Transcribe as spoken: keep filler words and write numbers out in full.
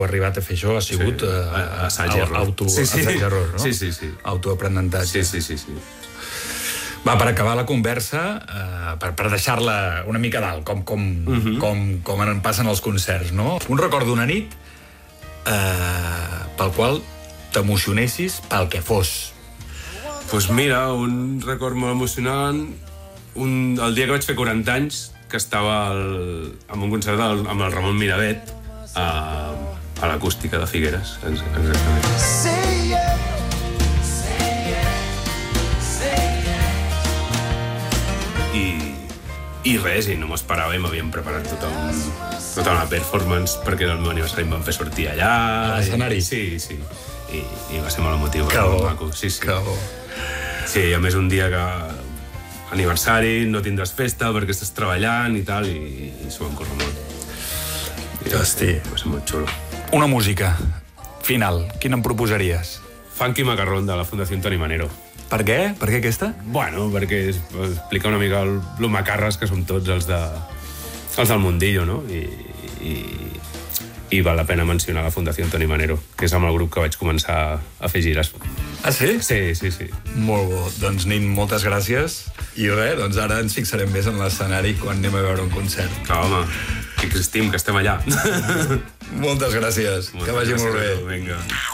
arribat a fer això ha sigut sí. uh, assaig-error. Auto, sí, sí. assaig-error, no? Sí, sí, sí. Autoaprenentatge. Sí, sí, sí, sí. Va, per acabar la conversa, uh, per, per deixar-la una mica dalt, com, com, uh-huh. com, com en passen els concerts, no? Un record d'una nit uh, pel qual t'emocionessis pel que fos. Doncs pues mira, un record molt emocionant, un, el dia que vaig fer quaranta anys, que estava al, en un concert del, amb el Ramon Miravet a, a l'Acústica de Figueres, exactament. I, i res, i no m'ho esperava i m'havien preparat tota, un, tota una performance perquè era el meu aniversari, em van fer sortir allà. A l'escenari? Sí, sí. I, i va ser molt emotiu. Que bo, maco. Sí, sí. que bo. Sí, a més un dia que aniversari, no tindràs festa perquè estàs treballant i tal, i, i s'ho van córrer molt. I, Hosti. Va ser molt xulo. Una música final, quina em proposaries? Funky Macarrón, de la Fundació Toni Manero. Per què? Per què aquesta? Bueno, perquè es, explica una mica el, lo macarres que som tots els, de, els del mundillo, no? I, i, i val la pena mencionar la Fundació Toni Manero, que és amb el grup que vaig començar a fer gires. Ah, sí? Sí, sí, sí. Molt bo. Doncs, Nin, moltes gràcies. I res, doncs ara ens fixarem més en l'escenari quan anem a veure un concert. Clar, home, que existim, que estem allà. Moltes gràcies. Moltes que vagi gràcies, molt bé. Vinga.